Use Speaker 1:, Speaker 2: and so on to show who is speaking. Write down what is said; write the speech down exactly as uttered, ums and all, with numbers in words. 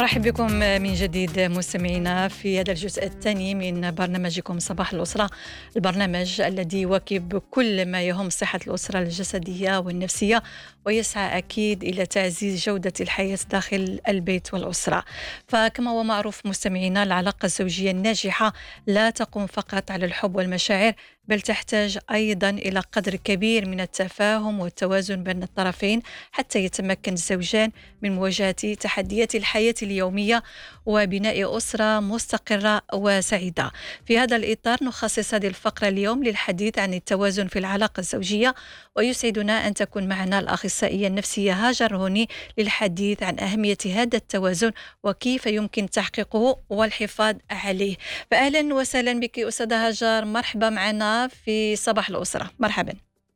Speaker 1: مرحب بكم من جديد مستمعينا في هذا الجزء الثاني من برنامجكم صباح الأسرة، البرنامج الذي يواكب كل ما يهم صحة الأسرة الجسدية والنفسية ويسعى أكيد إلى تعزيز جودة الحياة داخل البيت والأسرة. فكما هو معروف مستمعينا، العلاقة الزوجية الناجحة لا تقوم فقط على الحب والمشاعر، بل تحتاج أيضا إلى قدر كبير من التفاهم والتوازن بين الطرفين حتى يتمكن الزوجان من مواجهة تحديات الحياة اليومية وبناء أسرة مستقرة وسعيدة. في هذا الإطار نخصص هذه الفقرة اليوم للحديث عن التوازن في العلاقة الزوجية، ويسعدنا أن تكون معنا الأخصائية النفسية هاجر هوني للحديث عن أهمية هذا التوازن وكيف يمكن تحقيقه والحفاظ عليه. فأهلا وسهلا بك أستاذة هاجر، مرحبا معنا في صباح الأسرة. مرحبا.